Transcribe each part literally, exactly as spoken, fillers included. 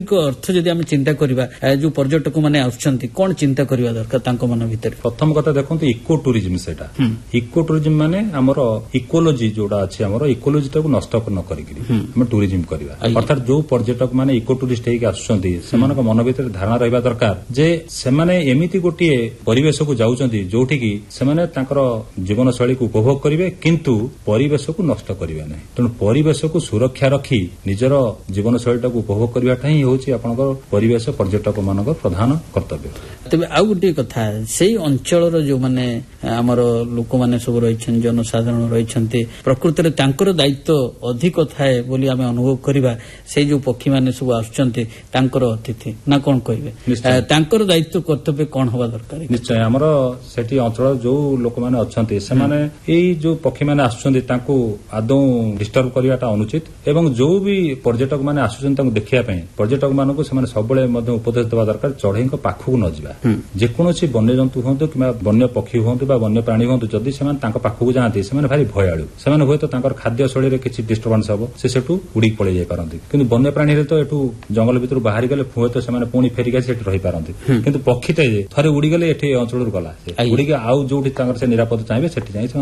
अर्थ जदि आम चिंता करबा जो पर्यटक माने आउछंती कोन चिंता करबा दरकार तांको मन भीतर प्रथम कथा देखंतु इको टूरिज्म सेटा इको टूरिज्म माने हमर इकोलॉजी जोडा अछि हमर इकोलॉजी टाको नष्ट न करिकरी हम टूरिज्म करबा अर्थात जो पर्यटक माने इको टूरिस्ट हेक आछंती सेमानक मन भीतर धारणा रहबा दरकार जे सेमाने एमिति गोटिए परिवेश को जाउछंती जोठी की सेमाने तांकर जीवन शैली को उपभोग करिवे किंतु परिवेश को नष्ट करिवे नै तण परिवेश को सुरक्षा रखी निजर जीवन शैली टाको उपभोग करबाटा ही होछि आपनकर परिवेश पर्यटक मानकर प्रधान कर्तव्य। तबे आउ गोटे कथा सेही अंचलर जो माने हमर लोक माने सब रहिछन जनसाधारण रहिछन्ते प्रकृति रे तांकर दायित्व अधिक थाए बोली आमे अनुभव करबा सेही जो पक्षी माने सब आछन्ते तांकर अतिथि ना कोन कहिबे तांकर दायित्व कर्तव्य कोन होबा दरकार निश्चय हमर सेठी अंचल जो लोक माने अछन्ते से माने एई जो पक्षी माने आछन्ते तांको आदौ डिस्टर्ब करबाटा अनुचित एवं जो भी पर्यटक माने आछन तांको देखिया पय पर्यटक मानक से सबले उपदेश देवा दरकार चढ़ई पाखक न जा जेकोसी वन्य जंतु हूँ कि वन्य पक्षी हूँ वन्य प्राणी हूँ जदि से पाखक जाती से भारी भयालु से हूँ तो खाद्य शैली किसी डिस्टर्बांस हम से सेठू उड़ी पड़े जाई पारती कि वन्य प्राणी तो एठू जंगल भीतर बाहरी गले हूँ तो से पुणी फेरिक रही पारती कि पक्षी थे थे उड़ीगले ये अंचल गला उड़ी आउ जो से निरापद चाहिए सेठी जाई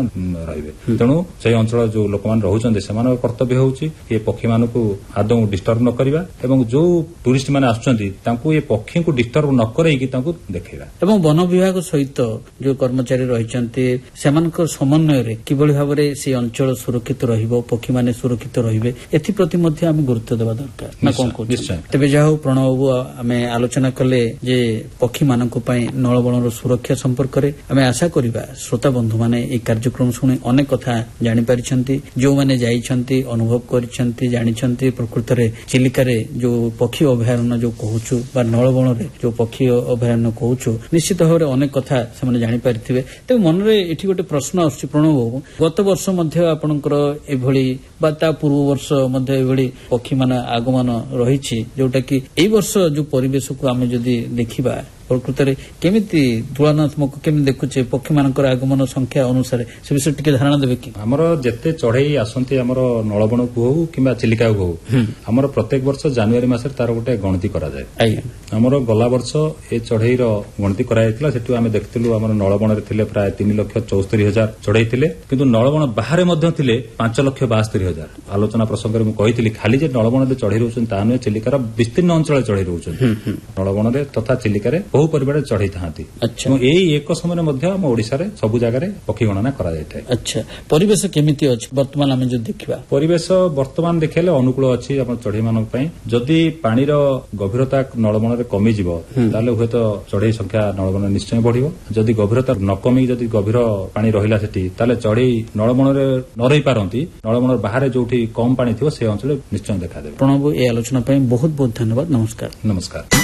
रे तेणु से अंचल जो लोक मैंने रोचे से कर्तव्य होची ये पक्षी मानक आदौ डिस्टर्ब न करवा एवं जो टूरिस्ट माने आछंती तांको ये पक्षी को डिस्टर्ब न करैकी तांको देखैबा एवं वन विभाग सहित जो कर्मचारी रहिचंती सेमानकर समन्वय रे किबळी भाबरे से अंचल सुरक्षित रहिबो पक्षी माने सुरक्षित रहिबे एथि प्रति मध्ये हम गुरुत्व देबा दरकार ना कोन को तबे जाहो प्रणव हमें आलोचना कले जे पक्षी मानक पय नळबणर सुरक्षा संपर्क रे हमें आशा करिबा श्रोता बंधु माने ए कार्यक्रम सुने अनेक कथा जानि परिछंती जो माने जाइछंती अनुभव परिछंती जानिछंती प्रकृति रे चिलिका रे जो पक्षी अभयारण्य जो कहूछु बा नळबण रे जो पक्षी अभयारण्य कहूछु निश्चित भाव अनेक कथा से जानी पारिथिबे ते मन रे एठी गोटे प्रश्न आछि प्रणव गत वर्ष मध्ये आपनकर एभली बा ता पूर्व वर्ष मध्ये एभली पक्षी माने आगमन रहिछि जोटा कि एई वर्ष जो परिवेश को आमे जदी देखिबा प्रकृति रे केमिति तुलनात्मक केमि देखुचे पक्षी मानकर आगमन संख्या अनुसार से विषय टिके धारणा देबे कि हमर जत्ते चढ़ई आसंती हमर नळबण को हो किबा चिलिका को हो हमर प्रत्येक वर्ष जनवरी मास रे तार गोटे गणति करा जाय आइ हमर गला वर्ष ए चढ़ई रो गणति करा जायतिला सेटु आमे देखतिलु हमर नळबण रे थिले प्राय तीन लाख चौहत्तर हजार चढ़ई थिले किंतु नळबण बाहरे मध्ये थिले पांच लाख बासठ हजार आलोचना प्रसंग रे मु कहितली खाली जे नळबण रे चढ़ई रहउछन ताने चिलिकार विस्तीर्ण अंचल चढ़ई रहउछन नळबण रे तथा चिलिका रे बहु परिवार चढ़ई थांती अच्छा एई एक समय मध्ये हम ओडिसा रे सब जगह रे पक्षी गणना करा जायथाय अच्छा परिवेश केमिति अछि वर्तमान हम जो देखिबा परिवेश वर्तमान देखेले अनुकूल अछि अपन चढ़ई मानक पय जदि पानी रो गभीरता नळबण रे कमी जिवो ताले होय तो चढ़ई संख्या नळबण निश्चय बढ़िबो जदि गभीरता न कमी जदि गभीर पानी रहिला सेठी ताले चढ़ई नळबण रे न रही पारंती नळबण बाहर जोठी कम पानी थिवो से अंचल निश्चय देखा देबो प्रणव ए आलोचना पय बहुत बहुत धन्यवाद नमस्कार नमस्कार।